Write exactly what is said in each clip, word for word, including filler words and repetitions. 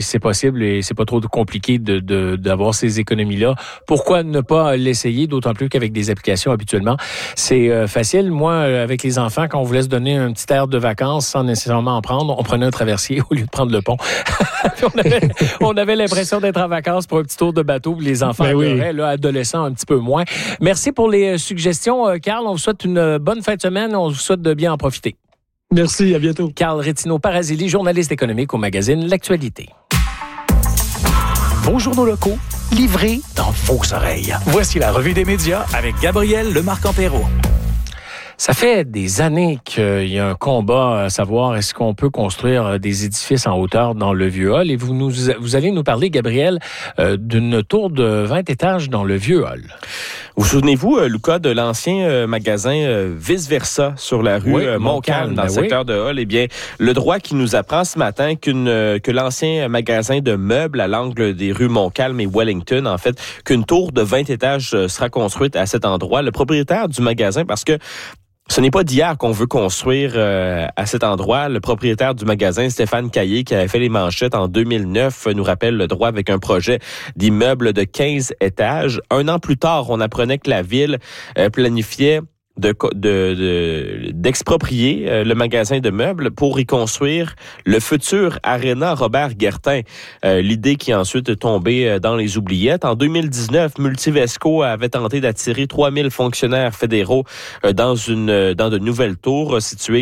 c'est possible et c'est pas trop compliqué de, de, d'avoir ces économies-là. Pourquoi ne pas l'essayer, d'autant plus qu'avec des applications habituellement, c'est euh, facile. Moi, euh, avec les enfants, quand on voulait se donner un petit air de vacances sans nécessairement en prendre, on prenait un traversier au lieu de prendre le pont. on, avait, on avait l'impression d'être en vacances pour un petit tour de bateau. Les enfants ben adoraient, oui. Là, adolescents un petit peu moins. Merci pour les suggestions, Carl. On vous souhaite une bonne fin de semaine. On vous souhaite de bien en profiter. Merci, à bientôt. Carl Rétino-Parasili, journaliste économique au magazine L'Actualité. Vos journaux locaux, livrés dans vos oreilles. Voici la revue des médias avec Gabriel Lemarque-Ampero. Ça fait des années qu'il y a un combat à savoir est-ce qu'on peut construire des édifices en hauteur dans le Vieux-Hall. Et vous, nous, vous allez nous parler, Gabriel, euh, d'une tour de vingt étages dans le Vieux-Hall. Vous souvenez-vous, Lucas, de l'ancien euh, magasin euh, Vice-Versa sur la rue oui, euh, Montcalm, dans ben le secteur oui. de Hall? Eh bien, le droit qui nous apprend ce matin qu'une euh, que l'ancien magasin de meubles à l'angle des rues Montcalm et Wellington, en fait, qu'une tour de vingt étages euh, sera construite à cet endroit. Le propriétaire du magasin, parce que ce n'est pas d'hier qu'on veut construire euh, à cet endroit. Le propriétaire du magasin, Stéphane Caillé, qui avait fait les manchettes en deux mille neuf, nous rappelle le droit avec un projet d'immeuble de quinze étages. Un an plus tard, on apprenait que la ville euh, planifiait De, de, de, d'exproprier euh, le magasin de meubles pour y construire le futur Arena Robert Guertin. Euh, l'idée qui est ensuite tombée dans les oubliettes. En deux mille dix-neuf, Multivesco avait tenté d'attirer trois mille fonctionnaires fédéraux euh, dans une dans de nouvelles tours euh, situées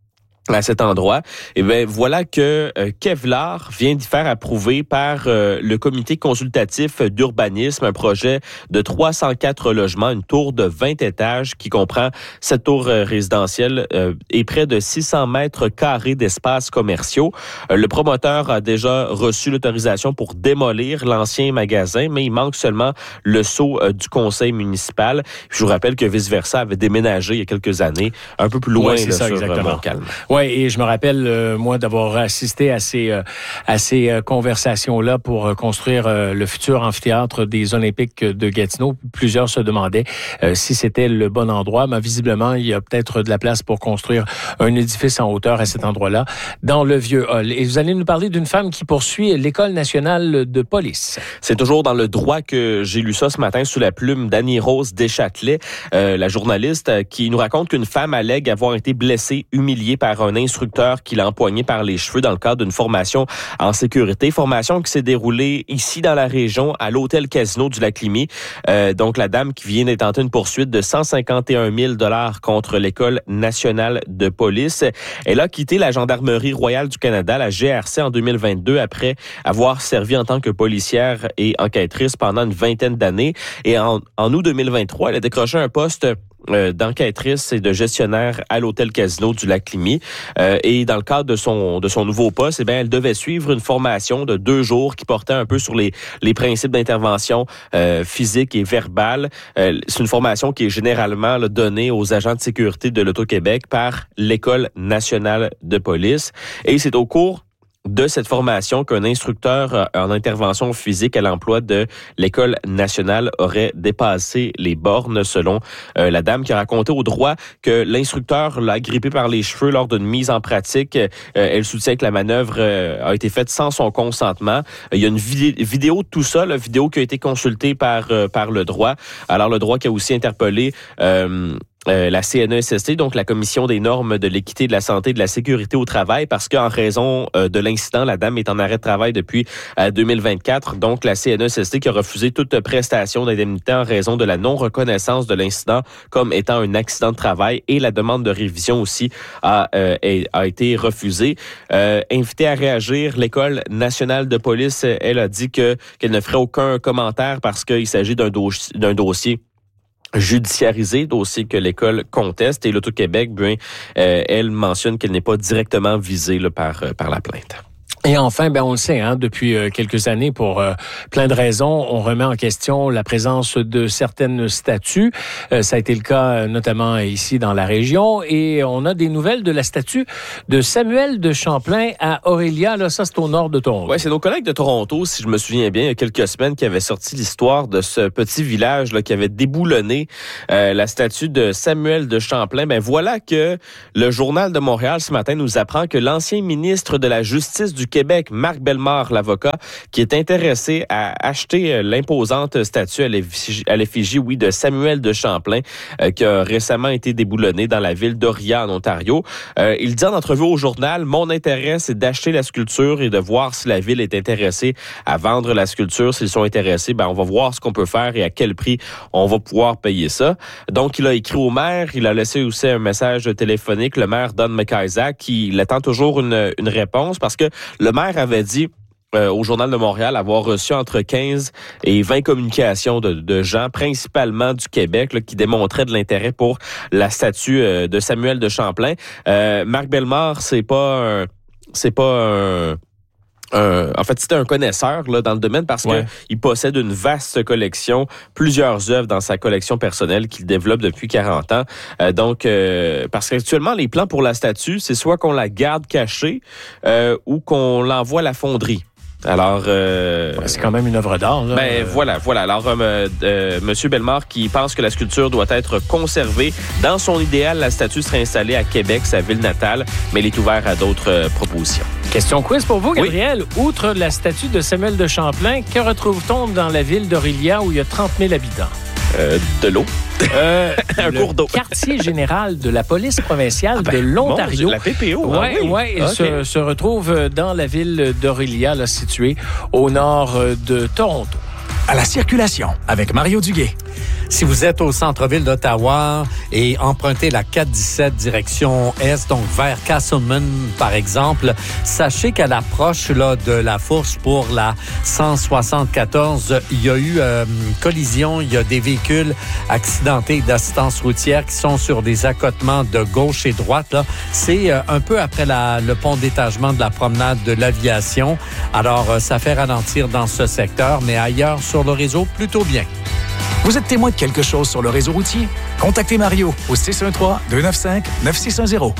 à cet endroit. Et bien, voilà que euh, Kevlar vient d'y faire approuver par euh, le comité consultatif d'urbanisme un projet de trois cent quatre logements, une tour de vingt étages qui comprend cette tour euh, résidentielle euh, et près de six cents mètres carrés d'espaces commerciaux. Euh, le promoteur a déjà reçu l'autorisation pour démolir l'ancien magasin, mais il manque seulement le sceau euh, du conseil municipal. Je vous rappelle que Vice-Versa avait déménagé il y a quelques années, un peu plus loin ouais, là, ça, sur exactement. Montcalm. Oui, et je me rappelle, euh, moi, d'avoir assisté à ces, euh, à ces euh, conversations-là pour euh, construire euh, le futur amphithéâtre des Olympiques de Gatineau. Plusieurs se demandaient euh, si c'était le bon endroit, mais visiblement, il y a peut-être de la place pour construire un édifice en hauteur à cet endroit-là, dans le Vieux-Hall. Et vous allez nous parler d'une femme qui poursuit l'École nationale de police. C'est toujours dans le droit que j'ai lu ça ce matin sous la plume d'Annie-Rose Deschâtelet, euh, la journaliste, euh, qui nous raconte qu'une femme allègue avoir été blessée, humiliée par un instructeur qui l'a empoigné par les cheveux dans le cadre d'une formation en sécurité. Formation qui s'est déroulée ici dans la région, à l'hôtel Casino du Lac-Lémy. Euh, donc, la dame qui vient d'intenter une poursuite de cent cinquante et un mille dollars contre l'École nationale de police. Elle a quitté la Gendarmerie royale du Canada, la G R C, en deux mille vingt-deux, après avoir servi en tant que policière et enquêtrice pendant une vingtaine d'années. Et en, en août deux mille vingt-trois, elle a décroché un poste Euh, d'enquêtrice et de gestionnaire à l'hôtel Casino du Lac-Lémy. Euh, et dans le cadre de son de son nouveau poste, eh bien, elle devait suivre une formation de deux jours qui portait un peu sur les les principes d'intervention euh, physique et verbale. Euh, c'est une formation qui est généralement là, donnée aux agents de sécurité de l'Auto-Québec par l'École nationale de police. Et c'est au cours de cette formation qu'un instructeur en intervention physique à l'emploi de l'École nationale aurait dépassé les bornes, selon euh, la dame qui a raconté au droit que l'instructeur l'a grippé par les cheveux lors d'une mise en pratique. Euh, elle soutient que la manœuvre euh, a été faite sans son consentement. Il y a une vid- vidéo de tout ça, la vidéo qui a été consultée par, euh, par le droit. Alors, le droit qui a aussi interpellé Euh, Euh, la C N E S S T, donc la Commission des normes de l'équité, de la santé et de la sécurité au travail, parce qu'en raison euh, de l'incident, la dame est en arrêt de travail depuis euh, deux mille vingt-quatre. Donc, la C N E S S T qui a refusé toute prestation d'indemnité en raison de la non-reconnaissance de l'incident comme étant un accident de travail, et la demande de révision aussi a, euh, a été refusée. Euh, invitée à réagir, l'École nationale de police, elle a dit que qu'elle ne ferait aucun commentaire parce qu'il s'agit d'un, do- d'un dossier judiciarisé, dossier que l'école conteste, et l'Auto-Québec, bien, euh, elle mentionne qu'elle n'est pas directement visée là, par, par la plainte. Et enfin, ben on le sait, hein, depuis euh, quelques années, pour euh, plein de raisons, on remet en question la présence de certaines statues. Euh, ça a été le cas euh, notamment ici dans la région, et on a des nouvelles de la statue de Samuel de Champlain à Orillia. Là, ça, c'est au nord de Toronto. Oui, c'est nos collègues de Toronto, si je me souviens bien, il y a quelques semaines, qui avaient sorti l'histoire de ce petit village là, qui avait déboulonné euh, la statue de Samuel de Champlain. Ben voilà que le Journal de Montréal ce matin nous apprend que l'ancien ministre de la Justice du Québec, Marc Bellemare, l'avocat, qui est intéressé à acheter l'imposante statue à l'effigie, à l'effigie, oui, de Samuel de Champlain, euh, qui a récemment été déboulonnée dans la ville d'Orillia, en Ontario. Euh, il dit en entrevue au journal, « Mon intérêt, c'est d'acheter la sculpture et de voir si la ville est intéressée à vendre la sculpture. S'ils sont intéressés, ben on va voir ce qu'on peut faire et à quel prix on va pouvoir payer ça. » Donc, il a écrit au maire, il a laissé aussi un message téléphonique, le maire Don McIsaac, qui il attend toujours une, une réponse parce que le maire avait dit euh, au Journal de Montréal avoir reçu entre quinze et vingt communications de, de gens, principalement du Québec, là, qui démontraient de l'intérêt pour la statue euh, de Samuel de Champlain. Euh, Marc Bellemare, c'est pas un, c'est pas un Un, en fait, c'était un connaisseur là, dans le domaine parce ouais. qu'il possède une vaste collection, plusieurs œuvres dans sa collection personnelle qu'il développe depuis quarante ans. Euh, donc, euh, parce qu'actuellement, les plans pour la statue, c'est soit qu'on la garde cachée euh, ou qu'on l'envoie à la fonderie. Alors, euh, ouais, c'est quand même une œuvre d'art. Là. Ben voilà, voilà. Alors, euh, euh, Monsieur Bellemare qui pense que la sculpture doit être conservée. Dans son idéal, la statue serait installée à Québec, sa ville natale, mais il est ouvert à d'autres euh, propositions. Question quiz pour vous, Gabriel. Oui. Outre la statue de Samuel de Champlain, que retrouve-t-on dans la ville d'Orillia où il y a trente mille habitants? Euh, de l'eau. Euh, un le cours d'eau. Quartier général de la police provinciale ah ben, de l'Ontario. Bon, la P P O. Oui, hein, oui. ouais, okay. se, se retrouve dans la ville d'Orillia, là, située au nord de Toronto. À la circulation avec Mario Duguay. Si vous êtes au centre-ville d'Ottawa et empruntez la quatre dix-sept direction est, donc vers Castleman, par exemple, sachez qu'à l'approche là, de la fourche pour la cent soixante-quatorze, il y a eu euh, une collision. Il y a des véhicules accidentés d'assistance routière qui sont sur des accotements de gauche et droite. Là. C'est euh, un peu après la, le pont d'étagement de la promenade de l'Aviation. Alors, euh, ça fait ralentir dans ce secteur, mais ailleurs sur le réseau, plutôt bien. Vous êtes témoin de quelque chose sur le réseau routier? Contactez Mario au six un trois, deux neuf cinq, neuf six un zéro.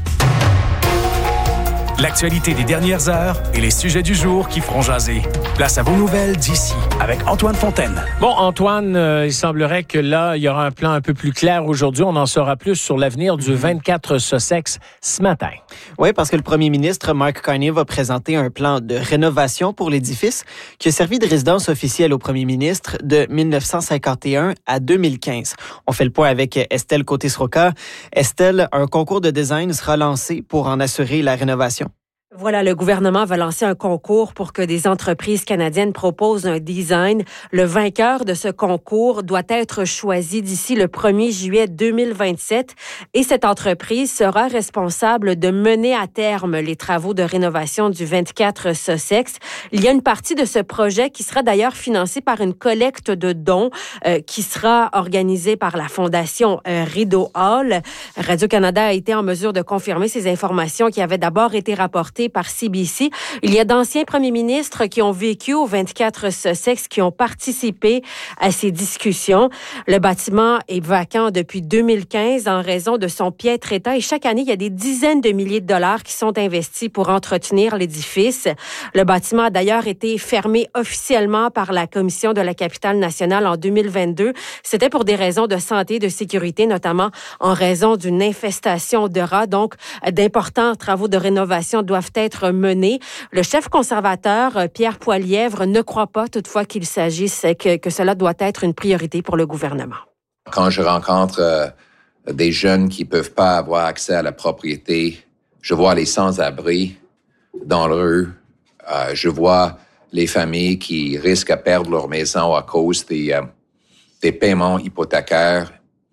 L'actualité des dernières heures et les sujets du jour qui feront jaser. Place à vos nouvelles d'ici avec Antoine Fontaine. Bon, Antoine, euh, il semblerait que là, il y aura un plan un peu plus clair aujourd'hui. On en saura plus sur l'avenir du vingt-quatre Sussex ce matin. Oui, parce que le premier ministre, Mark Carney, va présenter un plan de rénovation pour l'édifice qui a servi de résidence officielle au premier ministre de dix-neuf cent cinquante et un à deux mille quinze. On fait le point avec Estelle Côté-Sroka. Estelle, un concours de design sera lancé pour en assurer la rénovation. Voilà, le gouvernement va lancer un concours pour que des entreprises canadiennes proposent un design. Le vainqueur de ce concours doit être choisi d'ici le premier juillet deux mille vingt-sept et cette entreprise sera responsable de mener à terme les travaux de rénovation du vingt-quatre Sussex. Il y a une partie de ce projet qui sera d'ailleurs financée par une collecte de dons euh, qui sera organisée par la Fondation euh, Rideau Hall. Radio-Canada a été en mesure de confirmer ces informations qui avaient d'abord été rapportées par C B C. Il y a d'anciens premiers ministres qui ont vécu au vingt-quatre Sussex, qui ont participé à ces discussions. Le bâtiment est vacant depuis deux mille quinze en raison de son piètre état et chaque année, il y a des dizaines de milliers de dollars qui sont investis pour entretenir l'édifice. Le bâtiment a d'ailleurs été fermé officiellement par la Commission de la capitale nationale en deux mille vingt-deux. C'était pour des raisons de santé et de sécurité, notamment en raison d'une infestation de rats. Donc, d'importants travaux de rénovation doivent être menés. Le chef conservateur, Pierre Poilièvre, ne croit pas toutefois qu'il s'agisse que, que cela doit être une priorité pour le gouvernement. Quand je rencontre euh, des jeunes qui peuvent pas avoir accès à la propriété, je vois les sans-abri dans la rue, euh, je vois les familles qui risquent de perdre leur maison à cause des, euh, des paiements hypothécaires.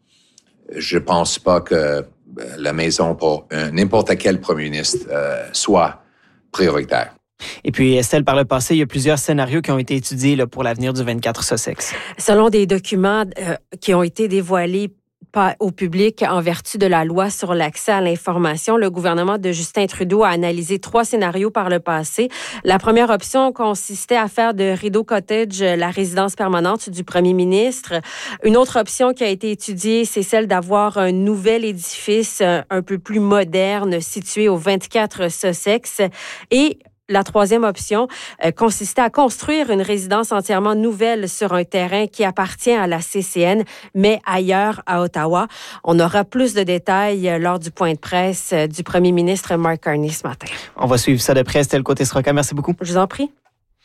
Je pense pas que la maison pour euh, n'importe quel premier ministre euh, soit prioritaire. Et puis, Estelle, par le passé, il y a plusieurs scénarios qui ont été étudiés là, pour l'avenir du vingt-quatre Sussex. Selon des documents euh, qui ont été dévoilés pas au public en vertu de la loi sur l'accès à l'information. Le gouvernement de Justin Trudeau a analysé trois scénarios par le passé. La première option consistait à faire de Rideau Cottage la résidence permanente du premier ministre. Une autre option qui a été étudiée, c'est celle d'avoir un nouvel édifice un peu plus moderne situé au vingt-quatre Sussex. Et La troisième option euh, consistait à construire une résidence entièrement nouvelle sur un terrain qui appartient à la C C N, mais ailleurs à Ottawa. On aura plus de détails euh, lors du point de presse euh, du premier ministre Mark Carney ce matin. On va suivre ça de près. C'était le côté Sroka. Merci beaucoup. Je vous en prie.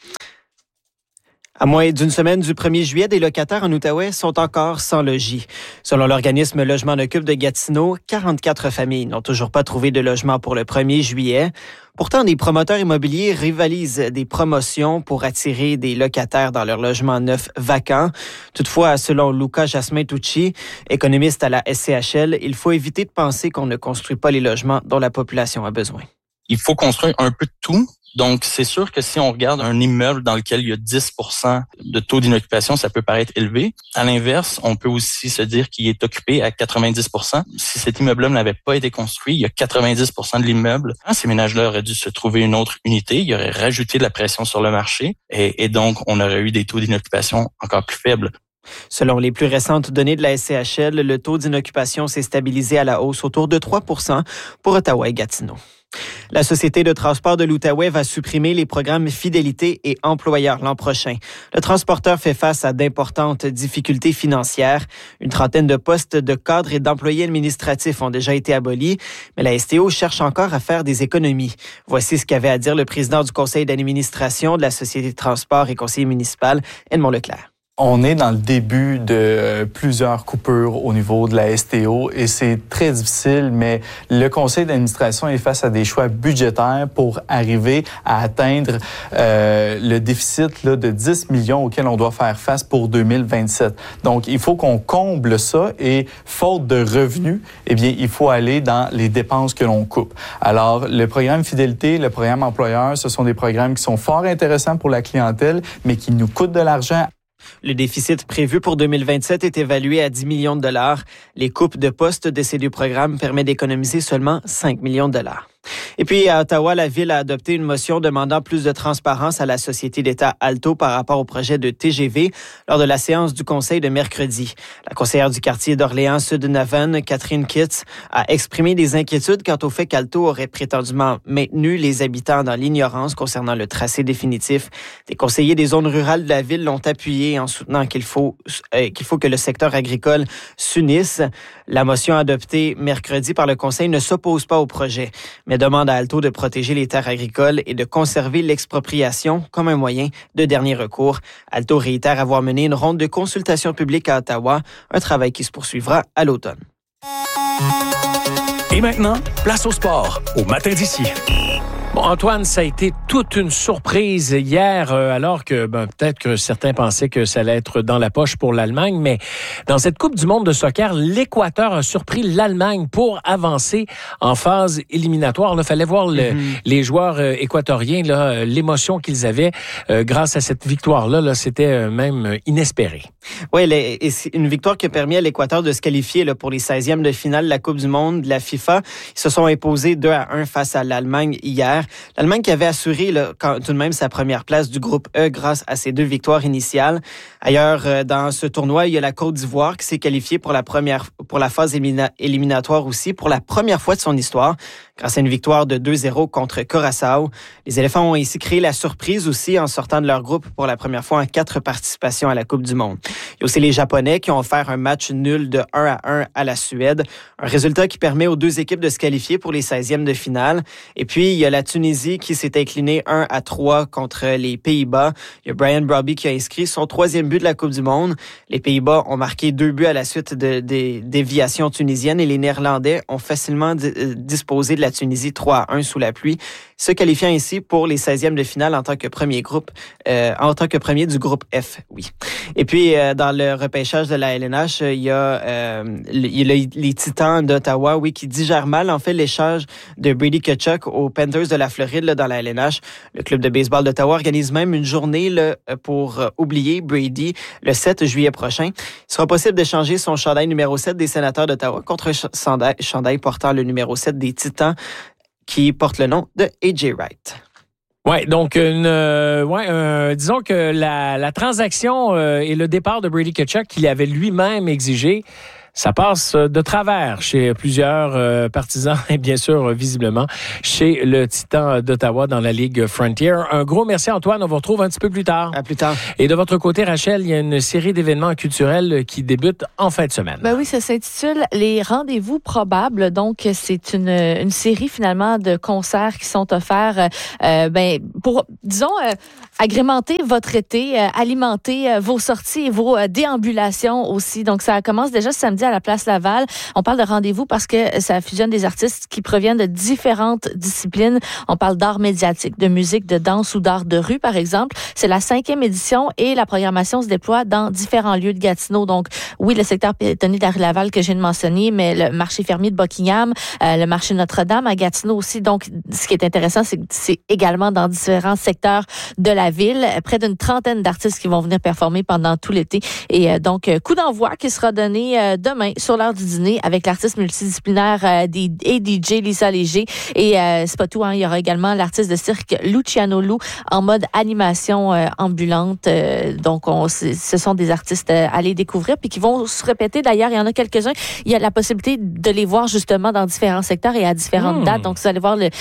À moins d'une semaine du premier juillet, des locataires en Outaouais sont encore sans logis. Selon l'organisme Logement en Occupe de Gatineau, quarante-quatre familles n'ont toujours pas trouvé de logement pour le premier juillet. Pourtant, des promoteurs immobiliers rivalisent des promotions pour attirer des locataires dans leurs logements neufs vacants. Toutefois, selon Luca Jasmin-Tucci, économiste à la S C H L, il faut éviter de penser qu'on ne construit pas les logements dont la population a besoin. Il faut construire un peu de tout. Donc, c'est sûr que si on regarde un immeuble dans lequel il y a dix pour cent de taux d'inoccupation, ça peut paraître élevé. À l'inverse, on peut aussi se dire qu'il est occupé à quatre-vingt-dix pour cent. Si cet immeuble-là n'avait pas été construit, il y a quatre-vingt-dix pour cent de l'immeuble. Ces ménages-là auraient dû se trouver une autre unité. Ils auraient rajouté de la pression sur le marché et, et donc, on aurait eu des taux d'inoccupation encore plus faibles. Selon les plus récentes données de la S C H L, le taux d'inoccupation s'est stabilisé à la hausse autour de trois pour cent pour Ottawa et Gatineau. La Société de transport de l'Outaouais va supprimer les programmes Fidélité et Employeur l'an prochain. Le transporteur fait face à d'importantes difficultés financières. Une trentaine de postes de cadres et d'employés administratifs ont déjà été abolis, mais la S T O cherche encore à faire des économies. Voici ce qu'avait à dire le président du conseil d'administration de la Société de transport et conseiller municipal, Edmond Leclerc. On est dans le début de plusieurs coupures au niveau de la S T O et c'est très difficile, mais le conseil d'administration est face à des choix budgétaires pour arriver à atteindre euh, le déficit là, de dix millions auquel on doit faire face pour deux mille vingt-sept. Donc, il faut qu'on comble ça et, faute de revenus, eh bien, il faut aller dans les dépenses que l'on coupe. Alors, le programme Fidélité, le programme Employeur, ce sont des programmes qui sont fort intéressants pour la clientèle, mais qui nous coûtent de l'argent. Le déficit prévu pour deux mille vingt-sept est évalué à dix millions de dollars. Les coupes de postes de ces deux programmes permettent d'économiser seulement cinq millions de dollars. Et puis, à Ottawa, la Ville a adopté une motion demandant plus de transparence à la Société d'État Alto par rapport au projet de T G V lors de la séance du Conseil de mercredi. La conseillère du quartier d'Orléans-Sud-Navan, Catherine Kitts, a exprimé des inquiétudes quant au fait qu'Alto aurait prétendument maintenu les habitants dans l'ignorance concernant le tracé définitif. Des conseillers des zones rurales de la Ville l'ont appuyé en soutenant qu'il faut, euh, qu'il faut que le secteur agricole s'unisse. La motion adoptée mercredi par le Conseil ne s'oppose pas au projet, mais demande à Alto de protéger les terres agricoles et de conserver l'expropriation comme un moyen de dernier recours. Alto réitère avoir mené une ronde de consultation publique à Ottawa, un travail qui se poursuivra à l'automne. Et maintenant, place au sport, au matin d'ici. Bon, Antoine, ça a été toute une surprise hier, euh, alors que ben, peut-être que certains pensaient que ça allait être dans la poche pour l'Allemagne, mais dans cette Coupe du monde de soccer, l'Équateur a surpris l'Allemagne pour avancer en phase éliminatoire. Il fallait voir le, mm-hmm. les joueurs euh, équatoriens, là, l'émotion qu'ils avaient euh, grâce à cette victoire-là. Là, c'était euh, même inespéré. Oui, et c'est une victoire qui a permis à l'Équateur de se qualifier là, pour les seizièmes de finale de la Coupe du monde de la FIFA. Ils se sont imposés deux à un face à l'Allemagne hier. L'Allemagne qui avait assuré là, quand, tout de même sa première place du groupe E grâce à ses deux victoires initiales. Ailleurs, euh, dans ce tournoi, il y a la Côte d'Ivoire qui s'est qualifiée pour la première, pour la phase élimina- éliminatoire aussi, pour la première fois de son histoire, grâce à une victoire de deux zéro contre Curaçao. Les éléphants ont ainsi créé la surprise aussi en sortant de leur groupe pour la première fois en quatre participations à la Coupe du monde. Il y a aussi les Japonais qui ont offert un match nul de un à un à la Suède, un résultat qui permet aux deux équipes de se qualifier pour les seizièmes de finale. Et puis, il y a la Tunisie qui s'est inclinée un à trois contre les Pays-Bas. Il y a Brian Brobby qui a inscrit son troisième but de la Coupe du monde. Les Pays-Bas ont marqué deux buts à la suite de, des déviations tunisiennes et les Néerlandais ont facilement d- disposé de la Tunisie trois à un sous la pluie, se qualifiant ainsi pour les seizièmes de finale en tant que premier groupe, euh, en tant que premier du groupe F, oui. Et puis, euh, dans le repêchage de la L N H, il y a, euh, il y a les, les Titans d'Ottawa, oui, qui digèrent mal, en fait, l'échange de Brady Tkachuk aux Panthers de la Floride, là, dans la L N H. Le club de baseball d'Ottawa organise même une journée là, pour euh, oublier Brady le sept juillet prochain. Il sera possible d'échanger son chandail numéro sept des Sénateurs d'Ottawa contre un chandail, chandail portant le numéro sept des Titans qui porte le nom de A J Wright. Ouais, donc une, euh, ouais, euh, disons que la, la transaction euh, et le départ de Brady Tkachuk qu'il avait lui-même exigé, Ça passe de travers chez plusieurs euh, partisans et bien sûr, visiblement, chez le Titan d'Ottawa dans la Ligue Frontier. Un gros merci Antoine, on vous retrouve un petit peu plus tard. À plus tard. Et de votre côté, Rachel, il y a une série d'événements culturels qui débutent en fin de semaine. Ben oui, ça s'intitule Les Rendez-vous probables. Donc, c'est une, une série finalement de concerts qui sont offerts euh, ben, pour, disons, euh, agrémenter votre été, euh, alimenter euh, vos sorties et vos euh, déambulations aussi. Donc, ça commence déjà samedi à la Place Laval. On parle de rendez-vous parce que ça fusionne des artistes qui proviennent de différentes disciplines. On parle d'art médiatique, de musique, de danse ou d'art de rue, par exemple. C'est la cinquième édition et la programmation se déploie dans différents lieux de Gatineau. Donc, oui, le secteur piétonnier d'Henri Laval que je viens de mentionner, mais le marché fermier de Buckingham, euh, le marché Notre-Dame à Gatineau aussi. Donc, ce qui est intéressant, c'est que c'est également dans différents secteurs de la ville. Près d'une trentaine d'artistes qui vont venir performer pendant tout l'été. Et euh, donc, coup d'envoi qui sera donné euh, demain sur l'heure du dîner avec l'artiste multidisciplinaire euh, des, et D J Lisa Léger. Et euh, c'est pas tout, hein, il y aura également l'artiste de cirque Luciano Lou en mode animation euh, ambulante. Euh, donc, on, ce sont des artistes euh, à les découvrir puis qui vont se répéter. D'ailleurs, il y en a quelques-uns. Il y a la possibilité de les voir justement dans différents secteurs et à différentes mmh. dates. Donc, vous allez voir le,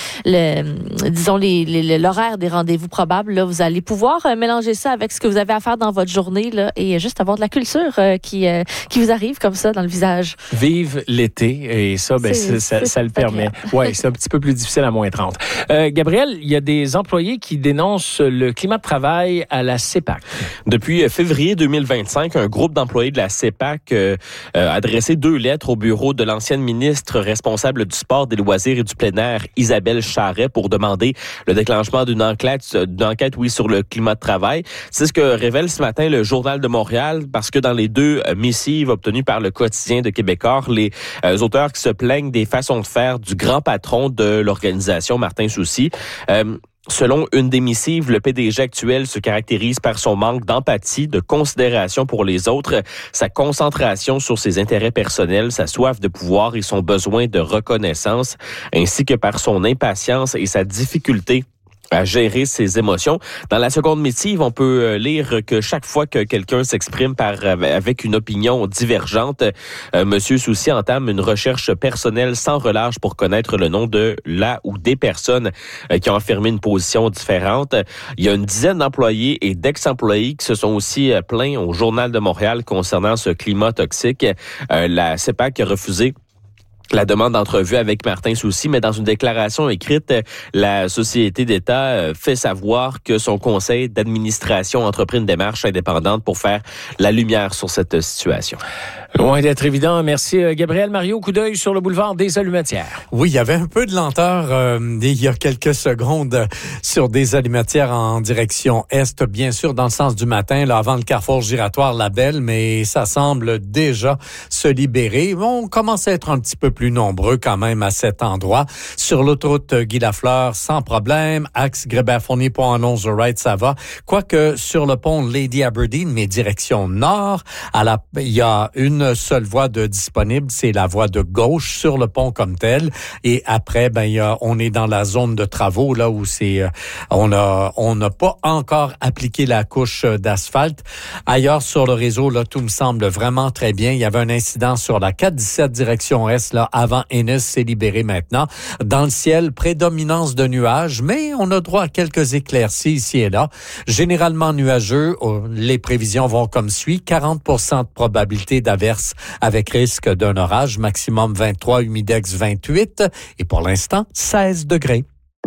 le disons les, les, l'horaire des rendez-vous probables. Là, vous allez pouvoir euh, mélanger ça avec ce que vous avez à faire dans votre journée là, et juste avoir de la culture euh, qui, euh, qui vous arrive comme ça dans le visage. Vive l'été, et ça, ben, c'est, ça, ça, ça le permet. Oui, c'est un petit peu plus difficile à moins trente. Euh, Gabriel, il y a des employés qui dénoncent le climat de travail à la C E P A C. Depuis février deux mille vingt-cinq, un groupe d'employés de la C E P A C euh, a adressé deux lettres au bureau de l'ancienne ministre responsable du sport, des loisirs et du plein air, Isabelle Charret, pour demander le déclenchement d'une enquête, d'une enquête, oui, sur le climat de travail. C'est ce que révèle ce matin le Journal de Montréal, parce que dans les deux missives obtenues par le quotidien de Québécois, les euh, auteurs qui se plaignent des façons de faire du grand patron de l'organisation, Martin Soucy. Euh, Selon une des missives, le P D G actuel se caractérise par son manque d'empathie, de considération pour les autres, sa concentration sur ses intérêts personnels, sa soif de pouvoir et son besoin de reconnaissance, ainsi que par son impatience et sa difficulté à gérer ses émotions. Dans la seconde missive, on peut lire que chaque fois que quelqu'un s'exprime par avec une opinion divergente, euh, Monsieur Soucy entame une recherche personnelle sans relâche pour connaître le nom de la ou des personnes euh, qui ont affirmé une position différente. Il y a une dizaine d'employés et d'ex-employés qui se sont aussi euh, plaints au Journal de Montréal concernant ce climat toxique. Euh, la C E P A C a refusé la demande d'entrevue avec Martin Soucy, mais dans une déclaration écrite, la Société d'État fait savoir que son conseil d'administration a entrepris une démarche indépendante pour faire la lumière sur cette situation. Loin d'être évident. Merci, Gabriel. Mario, coup d'œil sur le boulevard des Allumetières. Oui, il y avait un peu de lenteur euh, il y a quelques secondes sur des Allumetières en direction est, bien sûr, dans le sens du matin, là, avant le carrefour giratoire La Belle, mais ça semble déjà se libérer. On commence à être un petit peu plus nombreux quand même à cet endroit. Sur l'autoroute Guy Lafleur, sans problème. Axe Grébert-Fournier, pont Alonso Wright, ça va. Quoique sur le pont Lady Aberdeen, mais direction nord, à la, il y a une seule voie de disponible, c'est la voie de gauche sur le pont comme tel. Et après, ben, il y a, on est dans la zone de travaux, là où c'est, on a, on n'a pas encore appliqué la couche d'asphalte. Ailleurs sur le réseau, là, tout me semble vraiment très bien. Il y avait un incident sur la quatre dix-sept direction est, là, avant Ennis, c'est libéré maintenant. Dans le ciel, prédominance de nuages, mais on a droit à quelques éclaircies ici et là. Généralement nuageux, les prévisions vont comme suit. quarante pour cent de probabilité d'averse avec risque d'un orage, maximum vingt-trois, humidex vingt-huit et pour l'instant, seize degrés.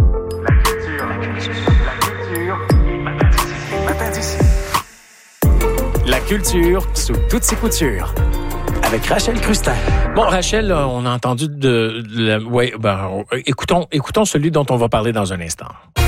La culture, la culture, la culture, matin d'ici. La culture sous toutes ses coutures. Avec Rachel Crustin. Bon, Rachel, on a entendu de... de, de ouais, ben, écoutons, écoutons celui dont on va parler dans un instant.